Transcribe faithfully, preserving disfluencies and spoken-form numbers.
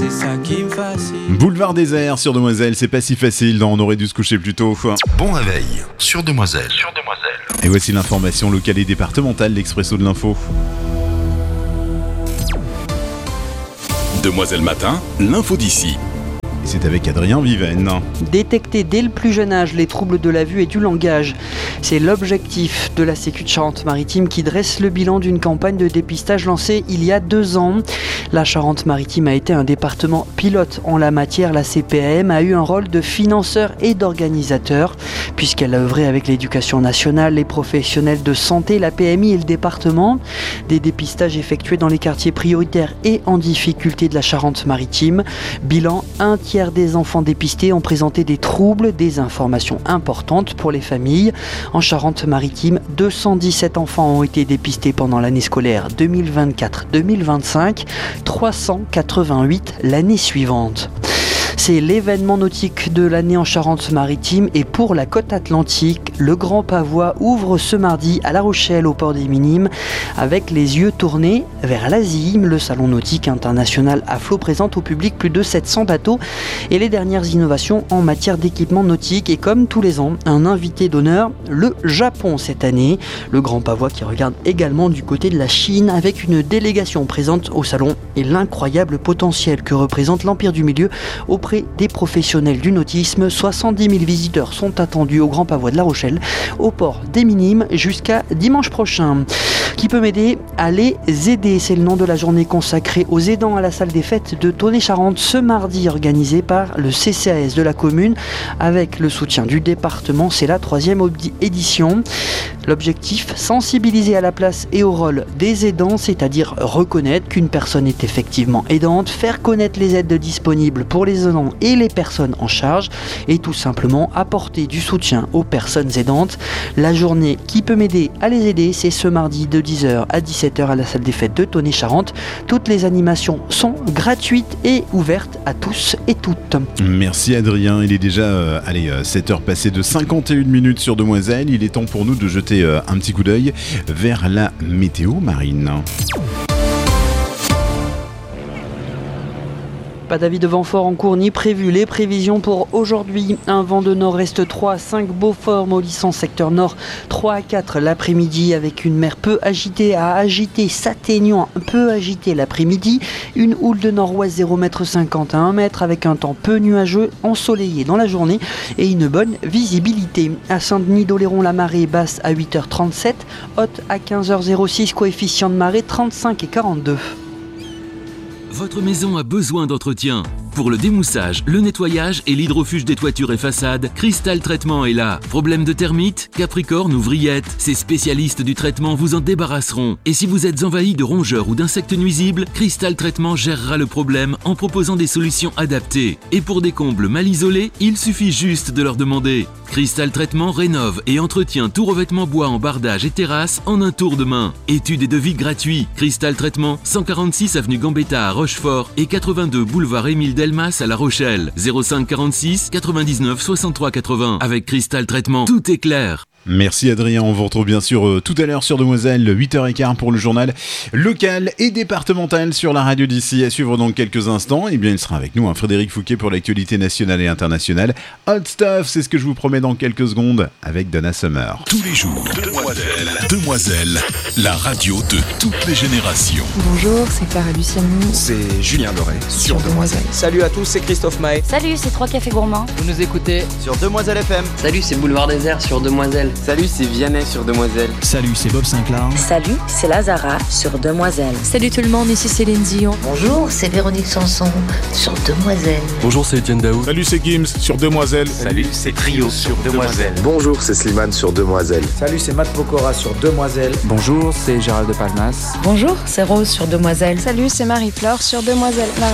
c'est ça qui me fascine. Boulevard Désert sur Demoiselle, c'est pas si facile, non, on aurait dû se coucher plus tôt. Bon réveil sur Demoiselle. Sur Demoiselle. Et voici l'information locale et départementale, l'Expresso de l'info. Demoiselle Matin, l'info d'ici. C'est avec Adrien Viven. Détecter dès le plus jeune âge les troubles de la vue et du langage. C'est l'objectif de la Sécu de Charente-Maritime qui dresse le bilan d'une campagne de dépistage lancée il y a deux ans. La Charente-Maritime a été un département pilote en la matière. La C P A M a eu un rôle de financeur et d'organisateur puisqu'elle a œuvré avec l'éducation nationale, les professionnels de santé, la P M I et le département. Des dépistages effectués dans les quartiers prioritaires et en difficulté de la Charente-Maritime. Bilan, un tiers des enfants dépistés ont présenté des troubles, des informations importantes pour les familles. En Charente-Maritime, deux cent dix-sept enfants ont été dépistés pendant l'année scolaire deux mille vingt-quatre deux mille vingt-cinq, trois cent quatre-vingt-huit l'année suivante. C'est l'événement nautique de l'année en Charente-Maritime et pour la côte atlantique, le Grand Pavois ouvre ce mardi à La Rochelle au port des Minimes avec les yeux tournés vers l'Asie. Le salon nautique international à flot présente au public plus de sept cents bateaux et les dernières innovations en matière d'équipement nautique et comme tous les ans, un invité d'honneur, le Japon cette année. Le Grand Pavois qui regarde également du côté de la Chine avec une délégation présente au salon et l'incroyable potentiel que représente l'Empire du Milieu auprès des professionnels du nautisme. soixante-dix mille visiteurs sont attendus au Grand Pavois de La Rochelle, au port des Minimes, jusqu'à dimanche prochain. Qui peut m'aider à les aider? C'est le nom de la journée consacrée aux aidants à la salle des fêtes de Tonnet-Charente ce mardi, organisée par le C C A S de la commune avec le soutien du département. C'est la troisième édition. L'objectif, sensibiliser à la place et au rôle des aidants, c'est-à-dire reconnaître qu'une personne est effectivement aidante, faire connaître les aides disponibles pour les aidants et les personnes en charge et tout simplement apporter du soutien aux personnes aidantes. La journée qui peut m'aider à les aider, c'est ce mardi de dix heures à dix-sept heures à la salle des fêtes de Tonnet-Charente. Toutes les animations sont gratuites et ouvertes à tous et toutes. Merci Adrien, il est déjà euh, allez, euh, sept heures passées de cinquante et une minutes sur Demoiselle. Il est temps pour nous de jeter euh, un petit coup d'œil vers la météo marine. Pas d'avis de vent fort en cours ni prévu. Les prévisions pour aujourd'hui, un vent de nord-est trois à cinq Beaufort, mollissant secteur nord trois à quatre l'après-midi avec une mer peu agitée à agitée, s'atténuant un peu agitée l'après-midi. Une houle de nord-ouest zéro virgule cinquante mètres à un mètre avec un temps peu nuageux, ensoleillé dans la journée et une bonne visibilité. À Saint-Denis-d'Oléron, la marée basse à huit heures trente-sept, haute à quinze heures six, coefficient de marée trente-cinq et quarante-deux. Votre maison a besoin d'entretien. Pour le démoussage, le nettoyage et l'hydrofuge des toitures et façades, Cristal Traitement est là. Problème de termites, capricorne ou vrillettes, ces spécialistes du traitement vous en débarrasseront. Et si vous êtes envahi de rongeurs ou d'insectes nuisibles, Cristal Traitement gérera le problème en proposant des solutions adaptées. Et pour des combles mal isolés, il suffit juste de leur demander. Cristal Traitement rénove et entretient tout revêtement bois en bardage et terrasse en un tour de main. Études et devis gratuits. Cristal Traitement, cent quarante-six avenue Gambetta à Rochefort et quatre-vingt-deux boulevard Émile Delmas à La Rochelle. zéro cinq quarante-six quatre-vingt-dix-neuf soixante-trois quatre-vingts. Avec Cristal Traitement, tout est clair. Merci Adrien, on vous retrouve bien sûr euh, tout à l'heure sur Demoiselle, huit heures quinze pour le journal local et départemental sur la radio d'ici. À suivre dans quelques instants, et eh bien il sera avec nous, hein, Frédéric Fouquet pour l'actualité nationale et internationale. Hot Stuff, c'est ce que je vous promets dans quelques secondes avec Donna Summer. Tous les jours, Demoiselle, Demoiselle, la radio de toutes les générations. Bonjour, c'est Clara Luciani. C'est Julien Doré sur Demoiselle. Salut à tous, c'est Christophe Maé. Salut, c'est Trois Cafés Gourmands. Vous nous écoutez sur Demoiselle F M. Salut, c'est Boulevard Désert sur Demoiselle. Salut, c'est Vianney sur Demoiselle. Salut, c'est Bob Sinclair. Salut, c'est Lazara sur Demoiselle. Salut tout le monde, ici Céline Dion. Bonjour, c'est Véronique Sanson sur Demoiselle. Bonjour, c'est Etienne Daou. Salut, c'est Gims sur Demoiselle. Salut, c'est Trio sur Demoiselle. Bonjour, c'est Slimane sur Demoiselle. Salut, c'est Matt Pokora sur Demoiselle. Bonjour, c'est Gérald de Palmas. Bonjour, c'est Rose sur Demoiselle. Salut, c'est Marie-Flore sur Demoiselle.